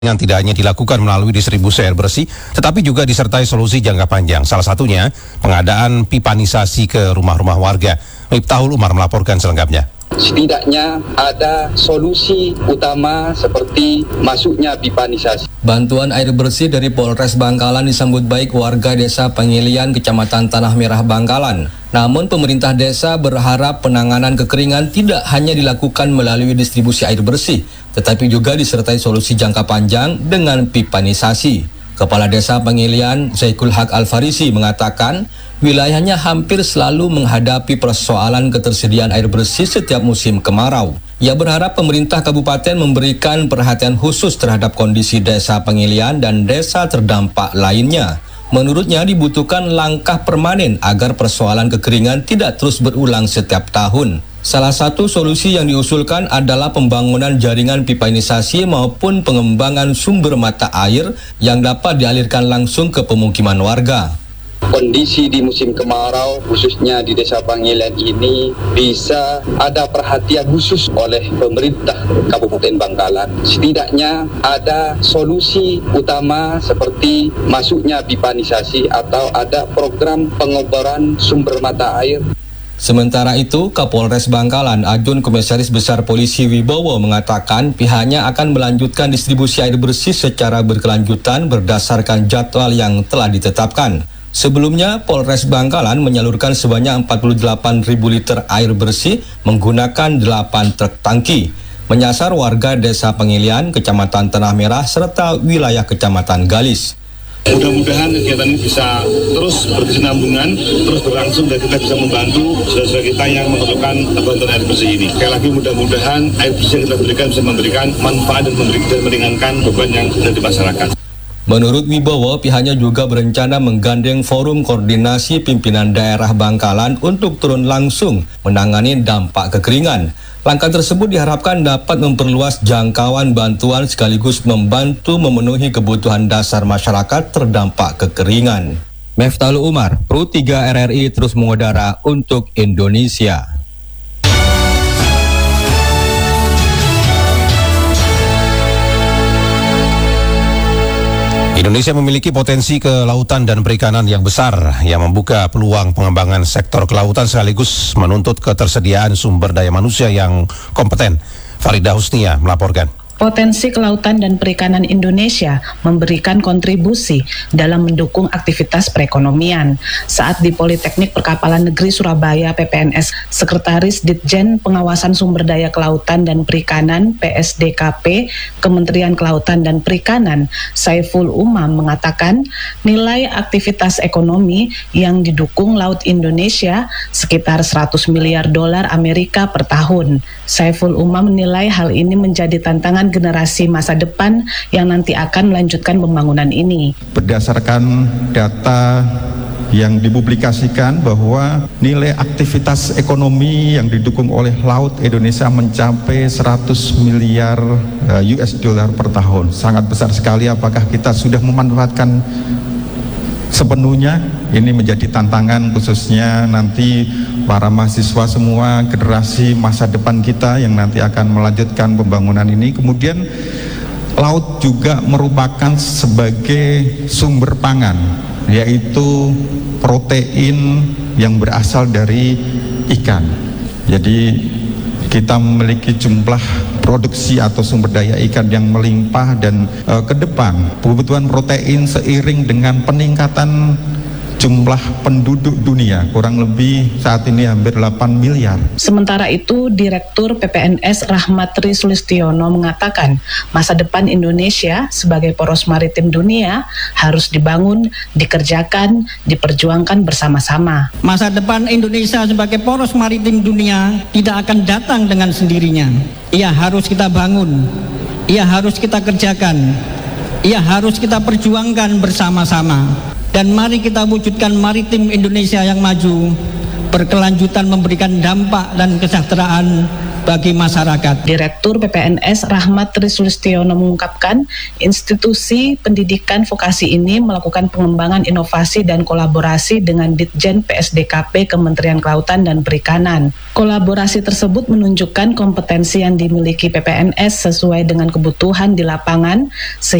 yang tidak hanya dilakukan melalui distribusi air bersih, tetapi juga disertai solusi jangka panjang. Salah satunya pengadaan pipanisasi ke rumah-rumah warga. Miftahul Umar melaporkan selengkapnya. Setidaknya ada solusi utama seperti masuknya pipanisasi. Bantuan air bersih dari Polres Bangkalan disambut baik warga desa Pengilian, Kecamatan Tanah Merah, Bangkalan. Namun pemerintah desa berharap penanganan kekeringan tidak hanya dilakukan melalui distribusi air bersih, tetapi juga disertai solusi jangka panjang dengan pipanisasi. Kepala Desa Pengilian, Zaikul Haq Al-Farisi mengatakan, wilayahnya hampir selalu menghadapi persoalan ketersediaan air bersih setiap musim kemarau. Ia berharap pemerintah kabupaten memberikan perhatian khusus terhadap kondisi Desa Pengilian dan desa terdampak lainnya. Menurutnya dibutuhkan langkah permanen agar persoalan kekeringan tidak terus berulang setiap tahun. Salah satu solusi yang diusulkan adalah pembangunan jaringan pipanisasi maupun pengembangan sumber mata air yang dapat dialirkan langsung ke pemukiman warga. Kondisi di musim kemarau, khususnya di Desa Pengilian ini, bisa ada perhatian khusus oleh pemerintah Kabupaten Bangkalan. Setidaknya ada solusi utama seperti masuknya pipanisasi atau ada program pengobaran sumber mata air. Sementara itu, Kapolres Bangkalan, Ajun Komisaris Besar Polisi Wibowo mengatakan pihaknya akan melanjutkan distribusi air bersih secara berkelanjutan berdasarkan jadwal yang telah ditetapkan. Sebelumnya, Polres Bangkalan menyalurkan sebanyak 48.000 liter air bersih menggunakan 8 truk tangki, menyasar warga Desa Pengilian, Kecamatan Tanah Merah, serta wilayah Kecamatan Galis. Mudah-mudahan kegiatan ini bisa terus berkesinambungan, terus berlangsung dan kita bisa membantu saudara-saudara kita yang memerlukan bantuan air bersih ini. Sekali lagi mudah-mudahan air bersih yang kita berikan bisa memberikan manfaat dan meringankan beban yang ada di masyarakat. Menurut Wibowo, pihaknya juga berencana menggandeng forum koordinasi pimpinan daerah Bangkalan untuk turun langsung menangani dampak kekeringan. Langkah tersebut diharapkan dapat memperluas jangkauan bantuan sekaligus membantu memenuhi kebutuhan dasar masyarakat terdampak kekeringan. Miftahul Umar, Pro 3 RRI terus mengudara untuk Indonesia. Indonesia memiliki potensi kelautan dan perikanan yang besar yang membuka peluang pengembangan sektor kelautan sekaligus menuntut ketersediaan sumber daya manusia yang kompeten. Faridah Husnia melaporkan. Potensi kelautan dan perikanan Indonesia memberikan kontribusi dalam mendukung aktivitas perekonomian. Saat di Politeknik Perkapalan Negeri Surabaya PPNS, Sekretaris Ditjen Pengawasan Sumber Daya Kelautan dan Perikanan PSDKP Kementerian Kelautan dan Perikanan, Saiful Umam mengatakan nilai aktivitas ekonomi yang didukung Laut Indonesia sekitar 100 miliar dolar Amerika per tahun. Saiful Umam menilai hal ini menjadi tantangan generasi masa depan yang nanti akan melanjutkan pembangunan ini. Berdasarkan data yang dipublikasikan bahwa nilai aktivitas ekonomi yang didukung oleh Laut Indonesia mencapai 100 miliar US dollar per tahun. Sangat besar sekali. Apakah kita sudah memanfaatkan sepenuhnya? Ini menjadi tantangan khususnya nanti para mahasiswa semua, generasi masa depan kita yang nanti akan melanjutkan pembangunan ini. Kemudian laut juga merupakan sebagai sumber pangan, yaitu protein yang berasal dari ikan. Jadi kita memiliki jumlah produksi atau sumber daya ikan yang melimpah dan ke depan kebutuhan protein seiring dengan peningkatan jumlah penduduk dunia kurang lebih saat ini hampir 8 miliar. Sementara itu, Direktur PPNS Rahmatri Sulistiono mengatakan masa depan Indonesia sebagai poros maritim dunia harus dibangun, dikerjakan, diperjuangkan bersama-sama. Masa depan Indonesia sebagai poros maritim dunia tidak akan datang dengan sendirinya. Ia harus kita bangun, ia harus kita kerjakan, ia harus kita perjuangkan bersama-sama. Dan mari kita wujudkan maritim Indonesia yang maju, berkelanjutan memberikan dampak dan kesejahteraan bagi masyarakat. Direktur PPNS Rahmat Trisulistiono mengungkapkan, institusi pendidikan vokasi ini melakukan pengembangan inovasi dan kolaborasi dengan Ditjen PSDKP Kementerian Kelautan dan Perikanan. Kolaborasi tersebut menunjukkan kompetensi yang dimiliki PPNS sesuai dengan kebutuhan di lapangan,